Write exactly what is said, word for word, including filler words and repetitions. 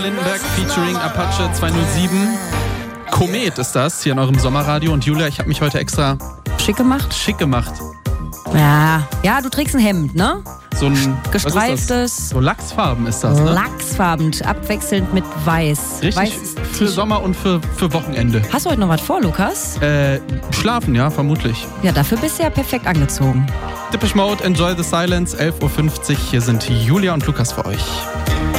Lindenberg featuring Apache zweihundertsieben. Komet ist das, hier in eurem Sommerradio. Und Julia, ich habe mich heute extra Schick gemacht? schick gemacht. Ja, ja, du trägst ein Hemd, ne? So ein Gestreiftes. So Lachsfarben ist das, ne? Lachsfarben, abwechselnd mit Weiß. Richtig Weiß für Sommer und für, für Wochenende. Hast du heute noch was vor, Lukas? Äh, schlafen, ja, vermutlich. Ja, dafür bist du ja perfekt angezogen. Depeche Mode, Enjoy the Silence, elf Uhr fünfzig. Hier sind Julia und Lukas für euch.